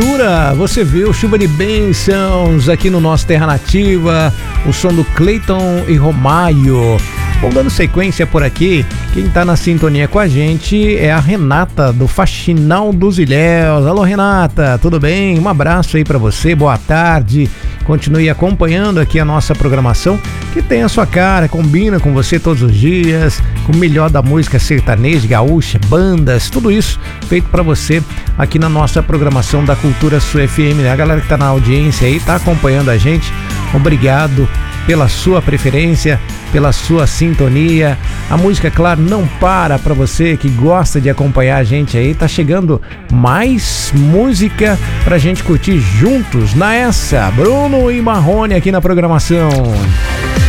Cultura, você viu Chuva de Bênçãos aqui no nosso Terra Nativa, o som do Cleiton e Romaio. Bom, dando sequência por aqui, quem tá na sintonia com a gente é a Renata, do Faxinal dos Ilhéus. Alô, Renata, tudo bem? Um abraço aí pra você, boa tarde. Continue acompanhando aqui a nossa programação, que tem a sua cara, combina com você todos os dias, com o melhor da música sertaneja, gaúcha, bandas, tudo isso feito pra você aqui na nossa programação da Cultura Sul FM, né? A galera que tá na audiência aí, tá acompanhando a gente, obrigado pela sua preferência, pela sua sintonia. A música, claro, não para pra você que gosta de acompanhar a gente aí. Tá chegando mais música pra gente curtir juntos na essa. Bruno e Marrone aqui na programação.